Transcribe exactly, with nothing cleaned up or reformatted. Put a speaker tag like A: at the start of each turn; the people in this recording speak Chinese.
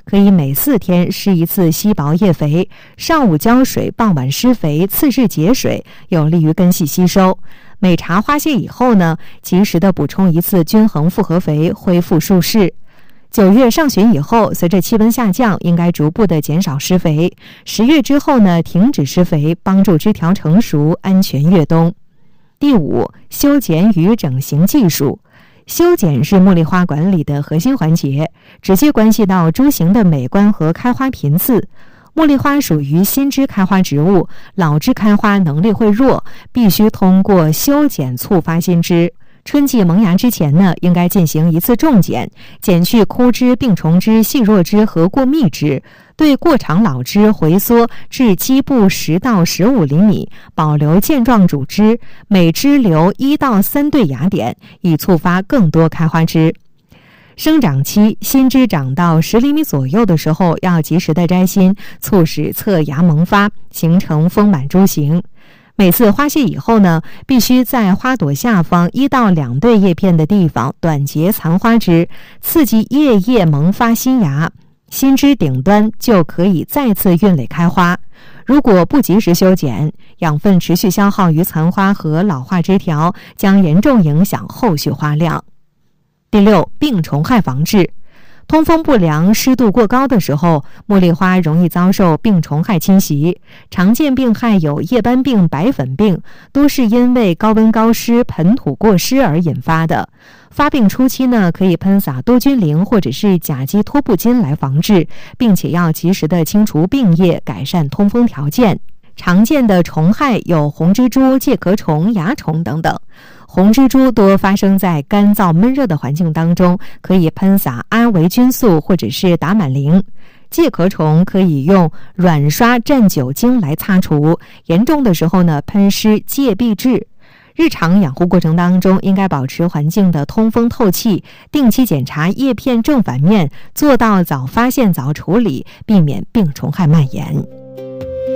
A: 可以每四天施一次稀薄叶肥，上午浇水，傍晚施肥，次日节水，有利于根系吸收。每茬花谢以后呢，及时的补充一次均衡复合肥，恢复树势。九月上旬以后，随着气温下降，应该逐步的减少施肥。十月之后呢，停止施肥，帮助枝条成熟，安全越冬。第五，修剪与整形技术。修剪是茉莉花管理的核心环节，直接关系到株型的美观和开花频次。茉莉花属于新枝开花植物，老枝开花能力会弱，必须通过修剪促发新枝。春季萌芽之前呢，应该进行一次重剪，剪去枯枝、病虫枝、细弱枝和过密枝，对过长老枝回缩至基部十到十五厘米，保留健壮主枝，每枝留一到三对芽点，以促发更多开花枝。生长期，新枝长到十厘米左右的时候，要及时的摘心，促使侧芽萌发，形成丰满株形。每次花谢以后呢，必须在花朵下方一到两对叶片的地方短截残花枝，刺激叶叶萌发新芽，新枝顶端就可以再次孕蕾开花。如果不及时修剪，养分持续消耗于残花和老化枝条，将严重影响后续花量。第六，病虫害防治。通风不良、湿度过高的时候，茉莉花容易遭受病虫害侵袭。常见病害有叶斑病、白粉病，都是因为高温高湿、盆土过湿而引发的。发病初期呢，可以喷洒多菌灵或者是甲基托布巾来防治，并且要及时的清除病叶，改善通风条件。常见的虫害有红蜘蛛、介壳虫、蚜虫等等。红蜘蛛多发生在干燥闷热的环境当中，可以喷洒阿维菌素或者是达满灵。介壳虫可以用软刷蘸酒精来擦除，严重的时候呢，喷施介壁质。日常养护过程当中，应该保持环境的通风透气，定期检查叶片正反面，做到早发现早处理，避免病虫害蔓延。